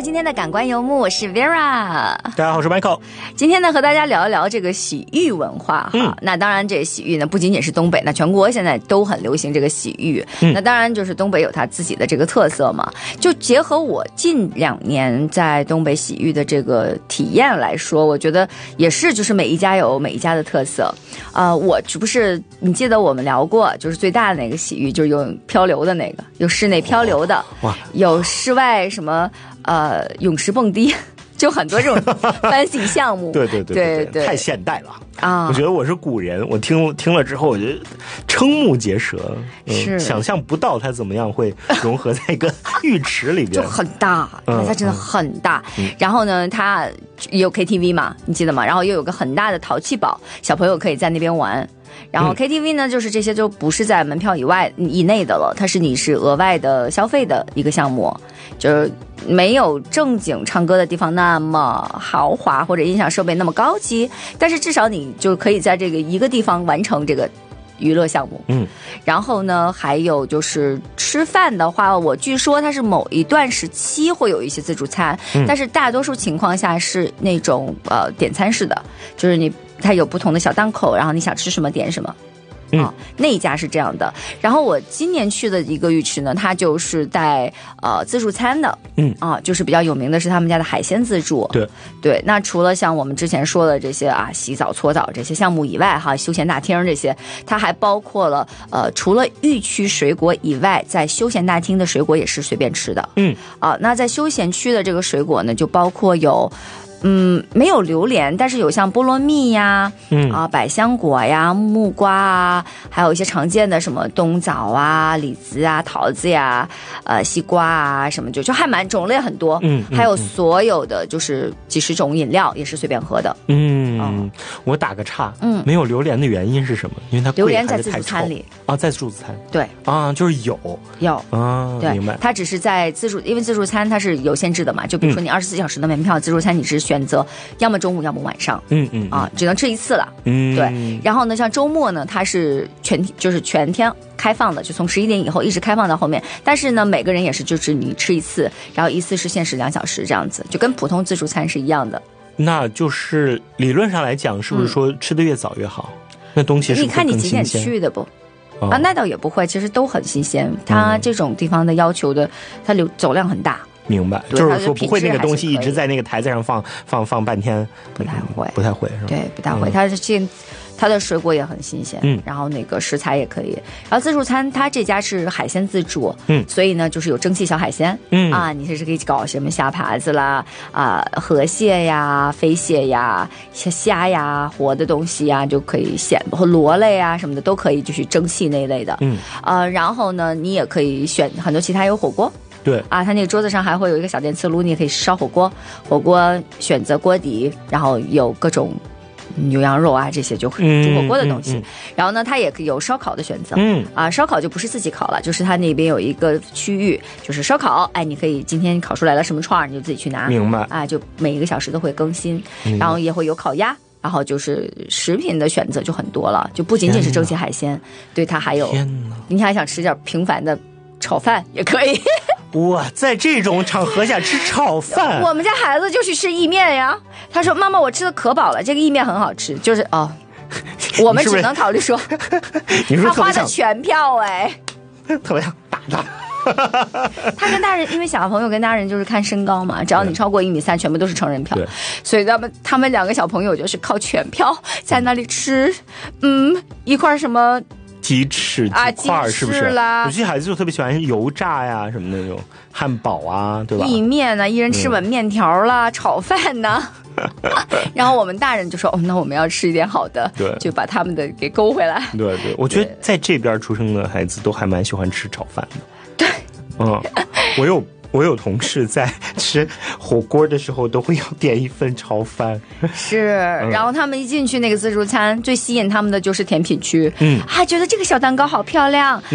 到今天的感官游牧，我是 Vera。 大家好，我是 Michael。 今天呢，和大家聊一聊这个洗浴文化哈。那当然，这洗浴呢不仅仅是东北，那全国现在都很流行这个洗浴。那当然就是东北有它自己的这个特色嘛。就结合我近2年在东北洗浴的这个体验来说，我觉得也是，就是每一家有每一家的特色。我是不是你记得我们聊过，就是最大的那个洗浴，就是有漂流的那个，有室内漂流的，有室外什么泳池蹦迪。就很多这种fancy项目， 对，太现代了啊！我觉得我是古人，我听了之后，我觉得瞠目结舌，是想象不到它怎么样会融合在一个浴池里边， 就很大，它真的很大。然后呢，它也有 KTV 嘛，你记得吗？然后又有个很大的淘气堡，小朋友可以在那边玩。然后 KTV 呢，就是这些就不是在门票以内的了，你是额外的消费的一个项目，就是没有正经唱歌的地方那么豪华，或者音响设备那么高级，但是至少你就可以在这个一个地方完成这个娱乐项目。然后呢，还有就是吃饭的话，我据说它是某一段时期会有一些自助餐，但是大多数情况下是那种点餐式的，就是它有不同的小档口，然后你想吃什么点什么。那一家是这样的。然后我今年去的一个浴池呢，它就是带自助餐的，就是比较有名的是他们家的海鲜自助。对，那除了像我们之前说的这些洗澡搓澡这些项目以外哈，休闲大厅这些，它还包括了除了浴区水果以外，在休闲大厅的水果也是随便吃的。那在休闲区的这个水果呢，就包括有没有榴莲，但是有像菠萝蜜呀，百香果呀，木瓜啊，还有一些常见的什么冬枣啊、李子啊、桃子呀，西瓜啊什么，就还蛮种类很多。还有所有的就是几十种饮料也是随便喝的。 我打个岔，没有榴莲的原因是什么？因为它榴莲在自助餐里啊，在自助餐对就是有啊， 对， 明白。 它只是在因为自助餐它是有限制的嘛，就比如说你24小时的门票，自助餐你只选择要么中午要么晚上，只能吃一次了。对。然后呢，像周末呢，它是全天开放的，就从11点以后一直开放到后面。但是呢，每个人也是就是你吃一次，然后一次是限时2小时这样子，就跟普通自助餐是一样的。 那就是理论上来讲，是不是说吃得越早越好？那东西是不是更新鲜？ 你看你几点去的不？那倒也不会，其实都很新鲜。它这种地方的要求的，它走量很大。 明白，就是说不会那个东西一直在那个台子上放半天， 不太会是吧？ 对，不太会。它的水果也很新鲜，然后那个食材也可以。然后自助餐，它这家是海鲜自助，所以呢就是有蒸汽小海鲜，你是可以搞什么虾爬子啦，河蟹呀、飞蟹呀、虾呀、活的东西呀，就可以或螺类啊什么的都可以，就是蒸汽那一类的。然后呢，你也可以选很多其他，有火锅。 对它那个桌子上还会有一个小电磁炉，你也可以烧火锅选择锅底，然后有各种牛羊肉啊这些就煮火锅的东西。然后呢，它也有烧烤的选择。烧烤就不是自己烤了，就是它那边有一个区域就是烧烤，你可以今天烤出来了什么串，你就自己去拿。 明白就每1个小时都会更新。然后也会有烤鸭，然后就是食品的选择就很多了，就不仅仅是蒸汽海鲜，对，它还有你还想吃点平凡的炒饭也可以。 哇，在这种场合下吃炒饭， 我们家孩子就去吃意面呀。他说：“妈妈，我吃的可饱了，这个意面很好吃。”就是我们只能考虑说，他花的全票特别想打他。 他跟大人，因为小朋友跟大人就是看身高嘛，只要你超过1.3米，全部都是成人票。所以他们2个小朋友就是靠全票在那里吃，一块什么。 鸡翅几块是不是？ 有些孩子就特别喜欢油炸呀什么那种汉堡啊，对吧？ 意面啊，一人吃碗面条啦，炒饭呐。然后我们大人就说：“那我们要吃一点好的， 对， 就把他们的给勾回来。” 对，我觉得在这边出生的孩子都还蛮喜欢吃炒饭的。对，我有同事在吃火锅的时候都会要点1份炒饭。 是，然后他们一进去那个自助餐，最吸引他们的就是甜品区。觉得这个小蛋糕好漂亮。